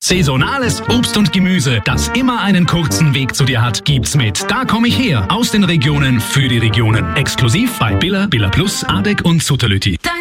Saisonales Obst und Gemüse, das immer einen kurzen Weg zu dir hat, gibt's mit Da komm ich her. Aus den Regionen für die Regionen. Exklusiv bei Billa, Billa Plus, Adek und Sutterlütti.